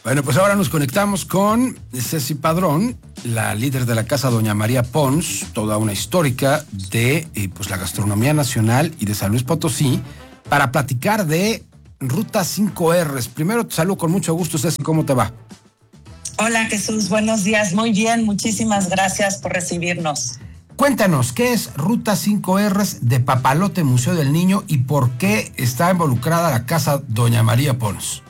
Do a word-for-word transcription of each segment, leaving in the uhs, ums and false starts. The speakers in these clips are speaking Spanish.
Bueno, pues ahora nos conectamos con Ceci Padrón, la líder de la casa Doña María Pons, toda una histórica de eh, pues la gastronomía nacional y de San Luis Potosí, para platicar de Ruta cinco erre. Primero te saludo con mucho gusto, Ceci, ¿cómo te va? Hola Jesús, buenos días, muy bien, muchísimas gracias por recibirnos. Cuéntanos, ¿qué es Ruta cinco erre de Papalote Museo del Niño y por qué está involucrada la casa Doña María Pons?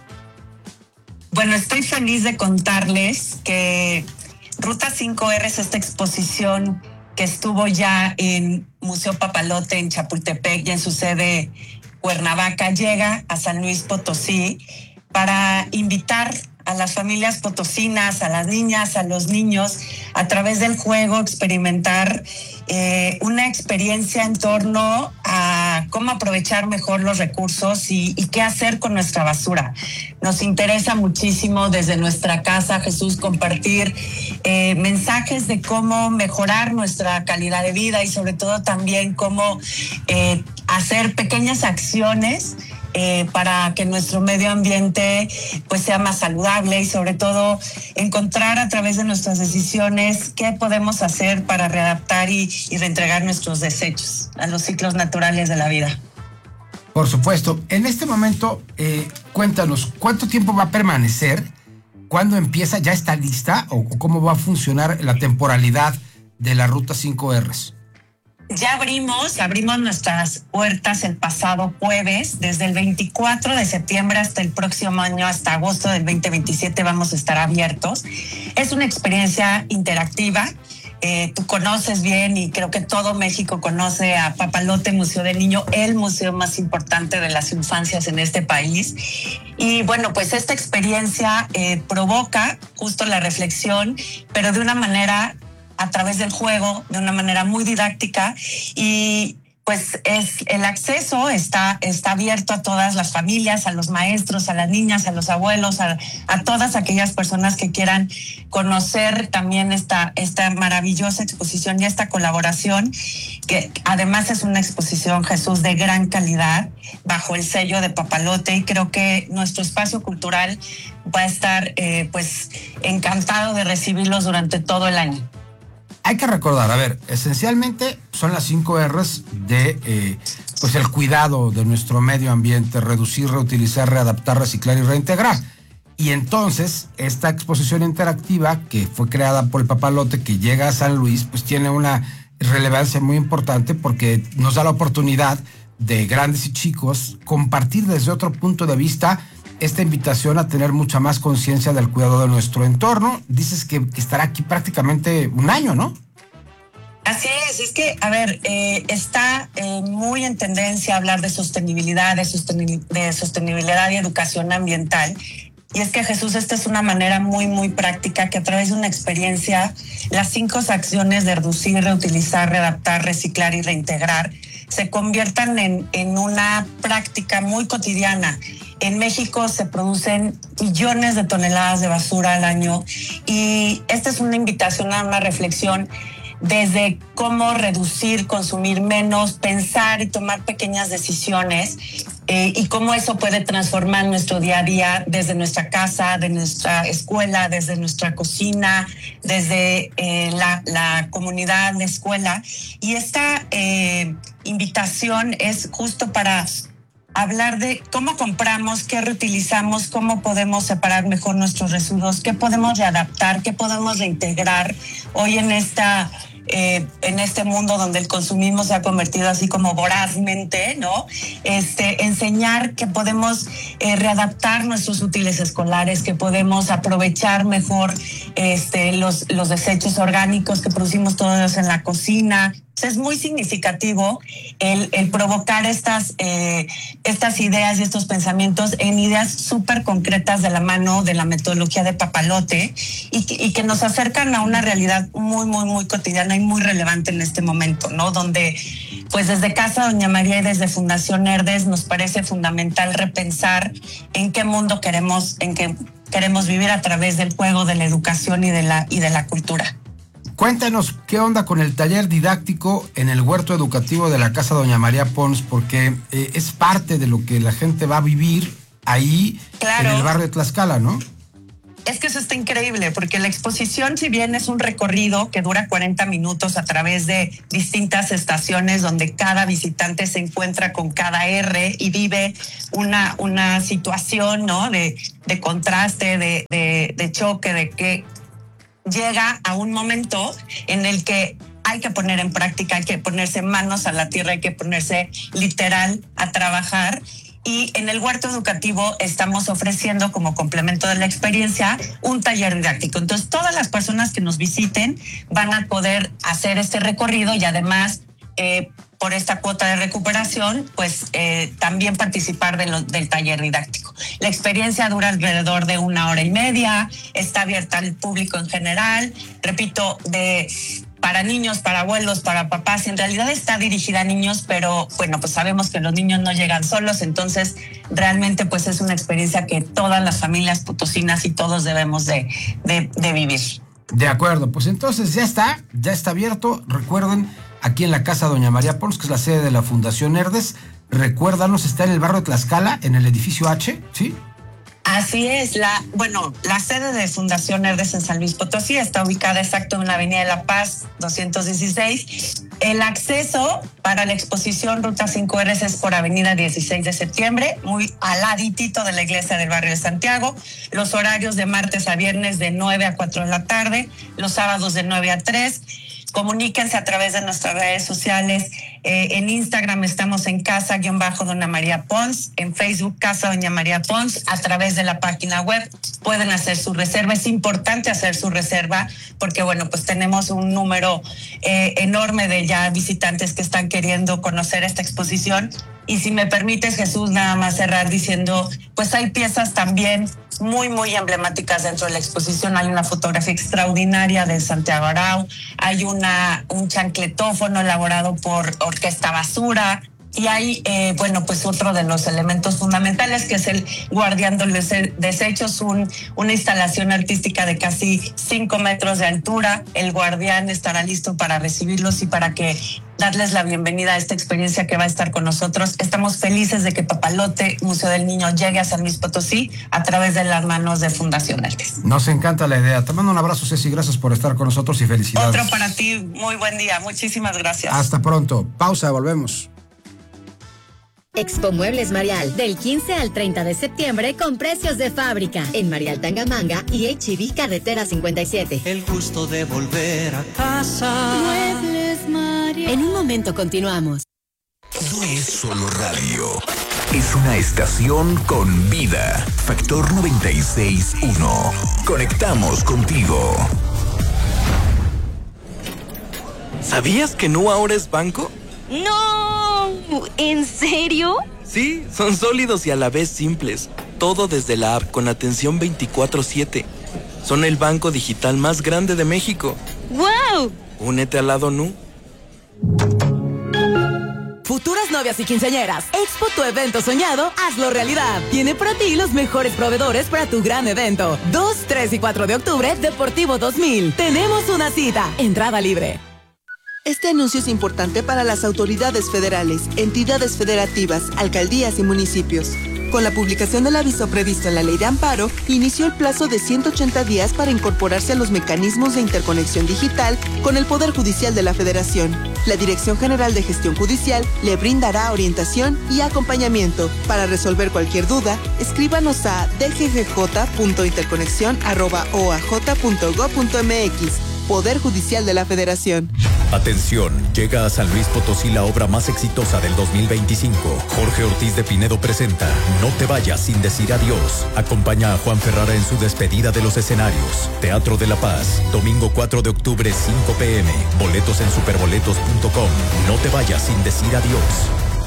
Bueno, estoy feliz de contarles que Ruta cinco erre es esta exposición que estuvo ya en Museo Papalote en Chapultepec y en su sede Cuernavaca, llega a San Luis Potosí para invitar a las familias potosinas, a las niñas, a los niños, a través del juego, experimentar eh, una experiencia en torno a cómo aprovechar mejor los recursos y, y qué hacer con nuestra basura. Nos interesa muchísimo desde nuestra casa, Jesús, compartir eh, mensajes de cómo mejorar nuestra calidad de vida y sobre todo también cómo eh, hacer pequeñas acciones Eh, para que nuestro medio ambiente pues sea más saludable y sobre todo encontrar a través de nuestras decisiones qué podemos hacer para readaptar y, y reentregar nuestros desechos a los ciclos naturales de la vida. Por supuesto. En este momento, eh, cuéntanos, ¿cuánto tiempo va a permanecer? ¿Cuándo empieza? ¿Ya está lista? ¿O cómo va a funcionar la temporalidad de la Ruta cinco erre? Ya abrimos, abrimos nuestras puertas el pasado jueves, desde el veinticuatro de septiembre hasta el próximo año, hasta agosto del veinte veintisiete vamos a estar abiertos. Es una experiencia interactiva. Eh, tú conoces bien y creo que todo México conoce a Papalote Museo del Niño, el museo más importante de las infancias en este país. Y bueno, pues esta experiencia eh, provoca justo la reflexión, pero de una manera a través del juego, de una manera muy didáctica, y pues es el acceso está, está abierto a todas las familias, a los maestros, a las niñas, a los abuelos, a, a todas aquellas personas que quieran conocer también esta, esta maravillosa exposición y esta colaboración, que además es una exposición, Jesús, de gran calidad, bajo el sello de Papalote, y creo que nuestro espacio cultural va a estar eh, pues encantado de recibirlos durante todo el año. Hay que recordar, a ver, esencialmente son las cinco erres de eh, pues el cuidado de nuestro medio ambiente, reducir, reutilizar, readaptar, reciclar y reintegrar. Y entonces, esta exposición interactiva que fue creada por el Papalote, que llega a San Luis, pues tiene una relevancia muy importante porque nos da la oportunidad de grandes y chicos compartir desde otro punto de vista esta invitación a tener mucha más conciencia del cuidado de nuestro entorno. Dices que, que estará aquí prácticamente un año, ¿no? Así es, es que, a ver, eh, está eh, muy en tendencia hablar de sostenibilidad, de, sostenibil- de sostenibilidad y educación ambiental. Y es que, Jesús, esta es una manera muy, muy práctica que a través de una experiencia, las cinco acciones de reducir, reutilizar, readaptar, reciclar y reintegrar se conviertan en, en una práctica muy cotidiana. En México se producen billones de toneladas de basura al año y esta es una invitación a una reflexión desde cómo reducir, consumir menos, pensar y tomar pequeñas decisiones eh, y cómo eso puede transformar nuestro día a día desde nuestra casa, de nuestra escuela, desde nuestra cocina, desde eh, la, la comunidad, la escuela. Y esta eh, invitación es justo para hablar de cómo compramos, qué reutilizamos, cómo podemos separar mejor nuestros residuos, qué podemos readaptar, qué podemos reintegrar hoy en esta eh, en este mundo donde el consumismo se ha convertido así como vorazmente, ¿no? Este, enseñar que podemos eh, readaptar nuestros útiles escolares, que podemos aprovechar mejor este, los, los desechos orgánicos que producimos todos en la cocina. Es muy significativo el, el provocar estas, eh, estas ideas y estos pensamientos en ideas súper concretas de la mano de la metodología de Papalote y que, y que nos acercan a una realidad muy, muy, muy cotidiana y muy relevante en este momento, ¿no? Donde, pues desde Casa Doña María y desde Fundación Herdes nos parece fundamental repensar en qué mundo queremos, en qué queremos vivir a través del juego, de la educación y de la, y de la cultura. Cuéntanos qué onda con el taller didáctico en el huerto educativo de la Casa Doña María Pons, porque eh, es parte de lo que la gente va a vivir ahí, claro, en el barrio de Tlaxcala, ¿no? Es que eso está increíble, porque la exposición, si bien es un recorrido que dura cuarenta minutos a través de distintas estaciones donde cada visitante se encuentra con cada R y vive una, una situación, ¿no? de, de contraste, de, de, de choque, de que llega a un momento en el que hay que poner en práctica, hay que ponerse manos a la tierra, hay que ponerse literal a trabajar. Y en el huerto educativo estamos ofreciendo como complemento de la experiencia un taller didáctico. Entonces todas las personas que nos visiten van a poder hacer este recorrido y además eh, por esta cuota de recuperación pues eh, también participar de lo, del taller didáctico. La experiencia dura alrededor de una hora y media, está abierta al público en general, repito, de... para niños, para abuelos, para papás. En realidad está dirigida a niños, pero bueno, pues sabemos que los niños no llegan solos, entonces realmente pues es una experiencia que todas las familias potosinas y todos debemos de, de, de vivir. De acuerdo, pues entonces ya está, ya está abierto. Recuerden, aquí en la Casa Doña María Pons, que es la sede de la Fundación Herdes, recuérdanos, está en el barrio de Tlaxcala, en el edificio H, ¿sí? Así es, la, bueno, la sede de Fundación Herdes en San Luis Potosí está ubicada exacto en la Avenida de la Paz doscientos dieciséis. El acceso para la exposición Ruta cinco R es por Avenida dieciséis de septiembre, muy al laditito de la iglesia del barrio de Santiago. Los horarios de martes a viernes de nueve a cuatro de la tarde, los sábados de nueve a tres. Comuníquense a través de nuestras redes sociales. Eh, en Instagram estamos en Casa-Doña María Pons, en Facebook Casa Doña María Pons, a través de la página web pueden hacer su reserva. Es importante hacer su reserva porque, bueno, pues tenemos un número eh, enorme de ya visitantes que están queriendo conocer esta exposición. Y si me permites, Jesús, nada más cerrar diciendo, pues hay piezas también muy, muy emblemáticas dentro de la exposición. Hay una fotografía extraordinaria de Santiago Arau, hay una, un chancletófono elaborado por Orquesta Basura, y hay, eh, bueno, pues otro de los elementos fundamentales que es el Guardián de los Desechos, un, una instalación artística de casi cinco metros de altura. El Guardián estará listo para recibirlos y para que darles la bienvenida a esta experiencia que va a estar con nosotros. Estamos felices de que Papalote, Museo del Niño, llegue a San Luis Potosí a través de las manos de Fundación Herdes. Nos encanta la idea. Te mando un abrazo, Ceci, gracias por estar con nosotros y felicidades. Otro para ti, muy buen día, muchísimas gracias. Hasta pronto. Pausa, volvemos. Expo Muebles Marial, del quince al treinta de septiembre con precios de fábrica en Marial Tangamanga y H E B Carretera cincuenta y siete. El gusto de volver a casa. Muebles Marial. En un momento continuamos. No es solo radio, es una estación con vida. Factor noventa y seis punto uno. Conectamos contigo. ¿Sabías que Nu ahora es banco? ¡No! ¿En serio? Sí, son sólidos y a la vez simples. Todo desde la app con atención veinticuatro siete. Son el banco digital más grande de México. ¡Wow! Únete al lado Nu. Futuras novias y quinceañeras, Expo tu evento soñado, hazlo realidad. Tiene para ti los mejores proveedores para tu gran evento. dos, tres y cuatro de octubre, Deportivo dos mil. Tenemos una cita, entrada libre. Este anuncio es importante para las autoridades federales, entidades federativas, alcaldías y municipios. Con la publicación del aviso previsto en la Ley de Amparo, inició el plazo de ciento ochenta días para incorporarse a los mecanismos de interconexión digital con el Poder Judicial de la Federación. La Dirección General de Gestión Judicial le brindará orientación y acompañamiento. Para resolver cualquier duda, escríbanos a d g g j punto interconexión arroba o a j punto gob punto m x. Poder Judicial de la Federación. Atención, llega a San Luis Potosí la obra más exitosa del dos mil veinticinco. Jorge Ortiz de Pinedo presenta No te vayas sin decir adiós. Acompaña a Juan Ferrara en su despedida de los escenarios. Teatro de la Paz, domingo cuatro de octubre, cinco p m Boletos en superboletos punto com. No te vayas sin decir adiós.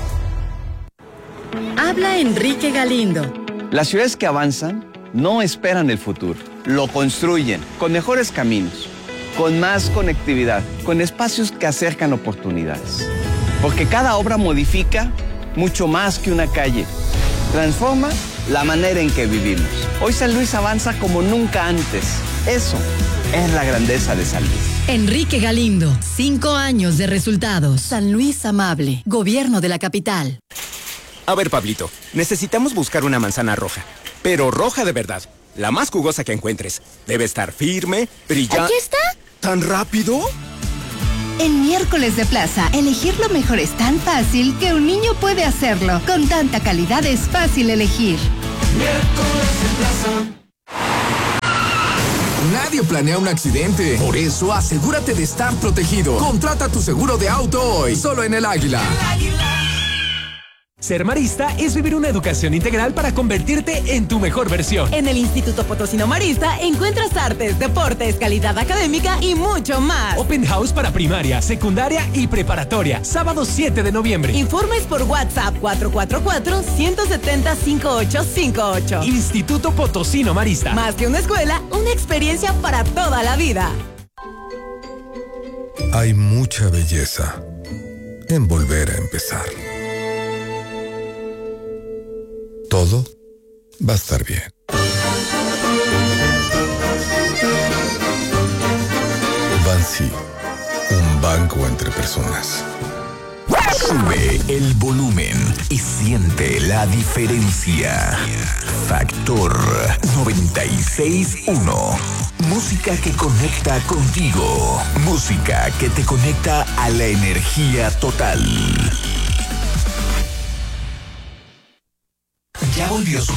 Habla Enrique Galindo. Las ciudades que avanzan no esperan el futuro, lo construyen con mejores caminos, con más conectividad, con espacios que acercan oportunidades. Porque cada obra modifica mucho más que una calle. Transforma la manera en que vivimos. Hoy San Luis avanza como nunca antes. Eso es la grandeza de San Luis. Enrique Galindo, cinco años de resultados. San Luis Amable, Gobierno de la Capital. A ver, Pablito, necesitamos buscar una manzana roja, pero roja de verdad. la más jugosa que encuentres. Debe estar firme, brillante. ¿Aquí está? ¿Tan rápido? En Miércoles de Plaza, elegir lo mejor es tan fácil que un niño puede hacerlo. Con tanta calidad es fácil elegir. Miércoles de Plaza. Nadie planea un accidente. Por eso, asegúrate de estar protegido. Contrata tu seguro de auto hoy, solo en El Águila. El Águila. Ser marista es vivir una educación integral para convertirte en tu mejor versión. En el Instituto Potosino Marista encuentras artes, deportes, calidad académica y mucho más. Open House para primaria, secundaria y preparatoria. Sábado siete de noviembre. Informes por WhatsApp cuatro cuatro cuatro, uno siete cero, cinco ocho cinco ocho. Instituto Potosino Marista. Más que una escuela, una experiencia para toda la vida. Hay mucha belleza en volver a empezar. Todo va a estar bien. Bansi, un banco entre personas. Sube el volumen y siente la diferencia. Factor noventa y seis punto uno. Música que conecta contigo. Música que te conecta a la energía total. Ya volvió su